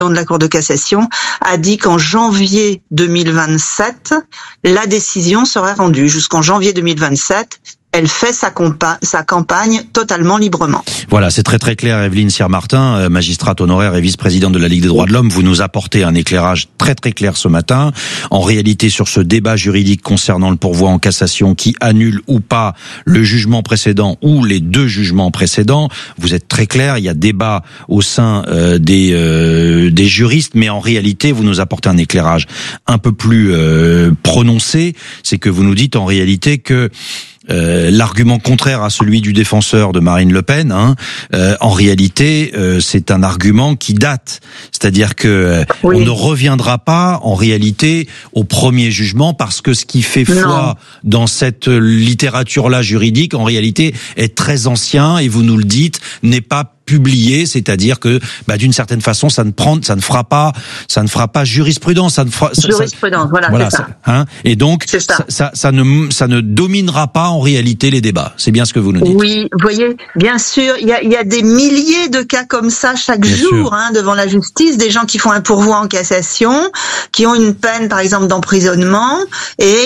de la Cour de cassation a dit qu'en janvier 2027, la décision serait rendue. Jusqu'en janvier 2027, elle fait sa campagne totalement librement. Voilà, c'est très très clair. Evelyne Sierre-Martin, magistrate honoraire et vice-présidente de la Ligue des droits de l'homme, vous nous apportez un éclairage très très clair ce matin. En réalité, sur ce débat juridique concernant le pourvoi en cassation qui annule ou pas le jugement précédent ou les deux jugements précédents, vous êtes très clair. Il y a débat au sein des juristes, mais en réalité, vous nous apportez un éclairage un peu plus prononcé. C'est que vous nous dites en réalité que l'argument contraire à celui du défenseur de Marine Le Pen, en réalité, c'est un argument qui date. C'est-à-dire que on ne reviendra pas, en réalité, au premier jugement, parce que ce qui fait foi dans cette littérature-là juridique, en réalité, est très ancien, et vous nous le dites, n'est pas publié, c'est-à-dire que d'une certaine façon ça ne fera pas jurisprudence, voilà c'est ça. Et donc ça ne dominera pas en réalité les débats. C'est bien ce que vous nous dites. Oui, vous voyez, bien sûr, il y a des milliers de cas comme ça chaque jour devant la justice, des gens qui font un pourvoi en cassation, qui ont une peine par exemple d'emprisonnement et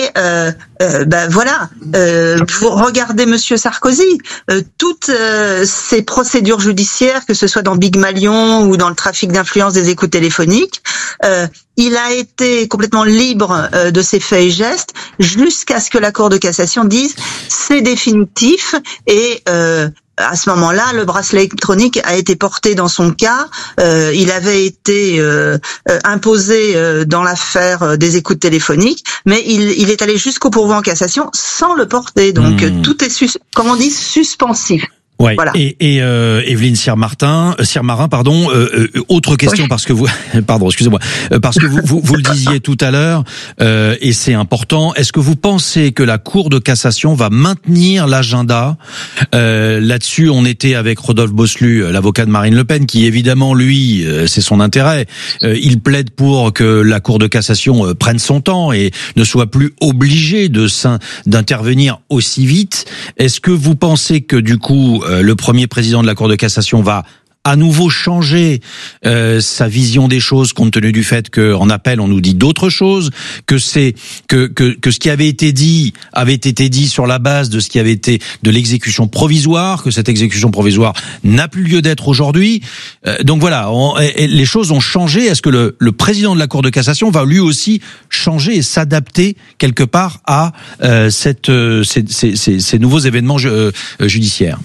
vous regardez Monsieur Sarkozy, toutes ces procédures judiciaires, que ce soit dans Big Malion ou dans le trafic d'influence des écoutes téléphoniques, il a été complètement libre de ses faits et gestes jusqu'à ce que la Cour de cassation dise c'est définitif et à ce moment-là, le bracelet électronique a été porté dans son cas. Il avait été imposé dans l'affaire des écoutes téléphoniques, mais il est allé jusqu'au pourvoi en cassation sans le porter. Donc tout est suspensif. Ouais. Voilà. Et Evelyne Sierre-Marin, autre question parce que vous, parce que vous le disiez tout à l'heure, et c'est important. Est-ce que vous pensez que la Cour de cassation va maintenir l'agenda là-dessus? On était avec Rodolphe Bosselut, l'avocat de Marine Le Pen, qui évidemment lui, c'est son intérêt. Il plaide pour que la Cour de cassation prenne son temps et ne soit plus obligée d'intervenir aussi vite. Est-ce que vous pensez que du coup le premier président de la Cour de cassation va à nouveau changer sa vision des choses compte tenu du fait qu'en appel on nous dit d'autres choses, que ce qui avait été dit sur la base de ce qui avait été de l'exécution provisoire, que cette exécution provisoire n'a plus lieu d'être aujourd'hui. Donc voilà, les choses ont changé. Est-ce que le président de la Cour de cassation va lui aussi changer et s'adapter quelque part à ces nouveaux événements judiciaires?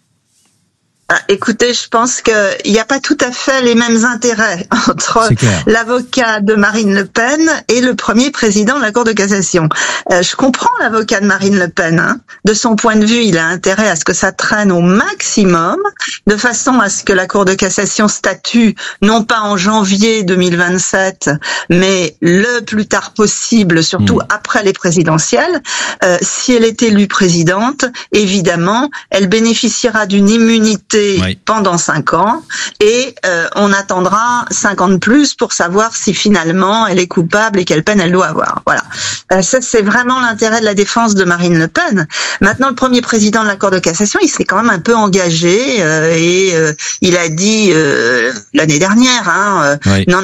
Écoutez, je pense qu'il n'y a pas tout à fait les mêmes intérêts entre l'avocat de Marine Le Pen et le premier président de la Cour de cassation. Je comprends l'avocat de Marine Le Pen. De son point de vue, il a intérêt à ce que ça traîne au maximum, de façon à ce que la Cour de cassation statue non pas en janvier 2027, mais le plus tard possible, surtout après les présidentielles. Si elle est élue présidente, évidemment, elle bénéficiera d'une immunité pendant 5 ans et on attendra 5 ans de plus pour savoir si finalement elle est coupable et quelle peine elle doit avoir. Voilà. Ça, c'est vraiment l'intérêt de la défense de Marine Le Pen. Maintenant, le premier président de la Cour de cassation, il s'est quand même un peu engagé et il a dit l'année dernière,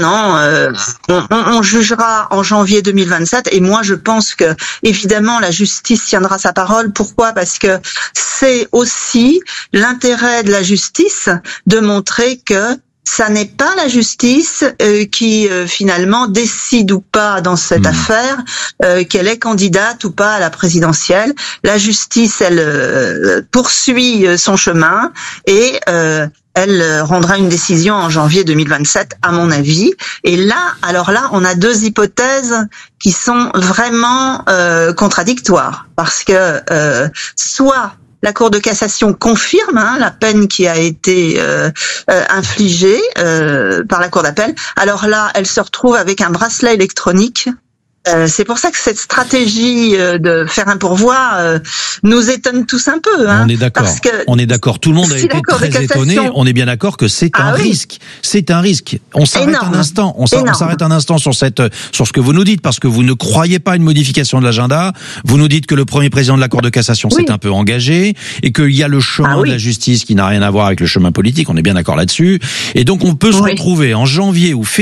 on jugera en janvier 2027 et moi je pense que évidemment la justice tiendra sa parole. Pourquoi ? Parce que c'est aussi l'intérêt de la justice de montrer que ça n'est pas la justice qui finalement décide ou pas dans cette affaire qu'elle est candidate ou pas à la présidentielle. La justice, elle poursuit son chemin et elle rendra une décision en janvier 2027, à mon avis. Et là, on a deux hypothèses qui sont vraiment contradictoires, parce que soit la Cour de cassation confirme la peine qui a été infligée par la Cour d'appel. Alors là, elle se retrouve avec un bracelet électronique. C'est pour ça que cette stratégie de faire un pourvoi nous étonne tous un peu. On est d'accord. On est d'accord. Tout le monde a été très étonné. On est bien d'accord que c'est un risque. C'est un risque. On s'arrête un instant. On s'arrête un instant sur ce que vous nous dites, parce que vous ne croyez pas à une modification de l'agenda. Vous nous dites que le premier président de la Cour de cassation s'est un peu engagé et qu'il y a le chemin de la justice qui n'a rien à voir avec le chemin politique. On est bien d'accord là-dessus. Et donc on peut se retrouver en janvier ou février